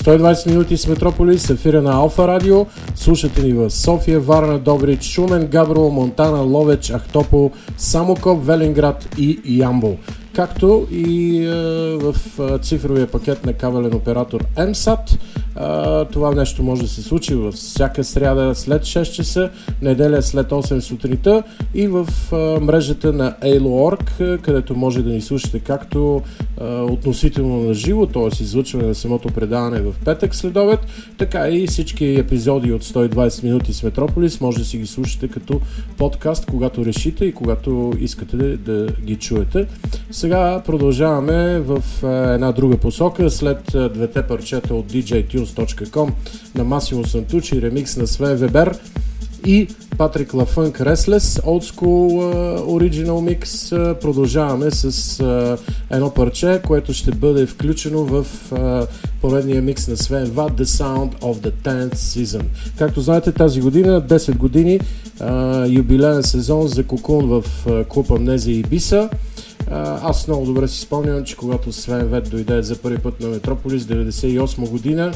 120 минути с Метрополис, ефира на Алфа Радио. Слушате ни в София, Варна, Добрич, Шумен, Габрово, Монтана, Ловеч, Ахтопол, Самоков, Велинград и Ямбол. Както и в цифровия пакет на кабелен оператор МСАТ. Това нещо може да се случи във всяка сряда след 6 часа, неделя след 8 сутринта и в мрежата на Elo.org, където може да ни слушате както относително на живо, т.е. излъчване на самото предаване в петък след обед, така и всички епизоди от 120 минути с Метрополис може да си ги слушате като подкаст, когато решите и когато искате да ги чуете. Сега продължаваме в една друга посока, след двете парчета от djtunes.com на Масимо Сантучи, ремикс на Свен Вебер и Патрик Лафънк Restless, Old School Original Mix. Продължаваме с едно парче, което ще бъде включено в поредния микс на Свен Ват, The Sound of the 10th Season. Както знаете, тази година, 10 години, юбилеен сезон за Кокун в клуб Амнезия и Биса. Аз много добре си спомням, че когато Свен Вет дойде за първи път на Метрополис 98 година,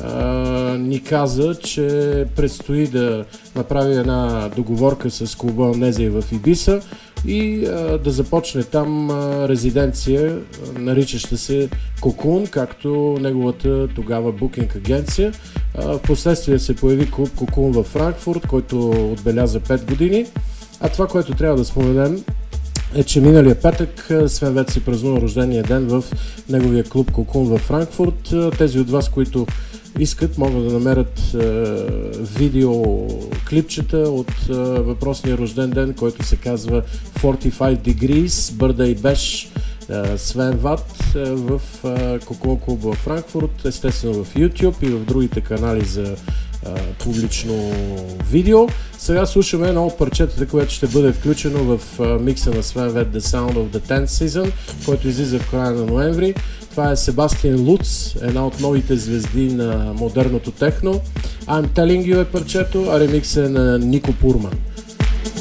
ни каза, че предстои да направи една договорка с клуба Амнезия в Ибиса и да започне там резиденция, наричаща се Кокун, както неговата тогава букинг агенция. Впоследствие се появи клуб Кокун във Франкфурт, който отбеляза 5 години. А това, което трябва да споменем, е, че миналия петък Свен Вет си празнува рождения ден в неговия клуб Кокун във Франкфурт. Тези от вас, които искат, могат да намерят видеоклипчета от въпросния рожден ден, който се казва 45 Degrees Birthday Bash Свен Ват в Кокун клуб във Франкфурт, естествено в YouTube и в другите канали за публично видео. Сега слушаме едно от парчетата, което ще бъде включено в микса на Свен Вет, The Sound of the 10th Season, който излиза в края на ноември. Това е Себастиан Луц, една от новите звезди на модерното техно. I'm Telling You е парчето, а ремикс е на Нико Пурман.